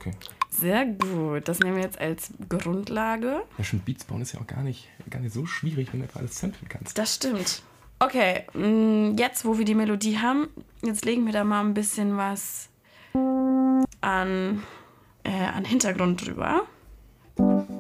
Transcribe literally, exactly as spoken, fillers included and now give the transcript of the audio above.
Okay. Sehr gut. Das nehmen wir jetzt als Grundlage. Ja, schon Beats bauen ist ja auch gar nicht, gar nicht so schwierig, wenn du einfach alles samplen kannst. Das stimmt. Okay, jetzt, wo wir die Melodie haben, jetzt legen wir da mal ein bisschen was an, äh, an Hintergrund drüber.